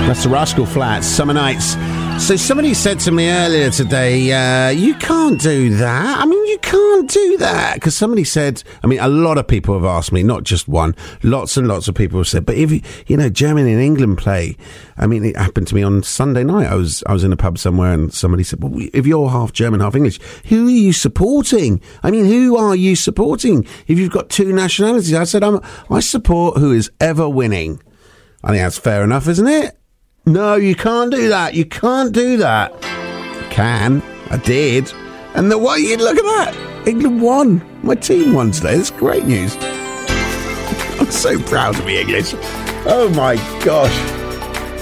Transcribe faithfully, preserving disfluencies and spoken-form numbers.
That's the Rascal Flatts, Summer Nights. So somebody said to me earlier today, uh, you can't do that. I mean, you can't do that. Because somebody said, I mean, a lot of people have asked me, not just one, lots and lots of people have said, but if, you, you know, Germany and England play, I mean, it happened to me on Sunday night. I was I was in a pub somewhere and somebody said, well, if you're half German, half English, who are you supporting? I mean, who are you supporting if you've got two nationalities? I said, I'm, I support who is ever winning. I think that's fair enough, isn't it? No, you can't do that. You can't do that. I can. I did. And the what? You look at that. England won. My team won today. That's great news. I'm so proud to be English. Oh my gosh.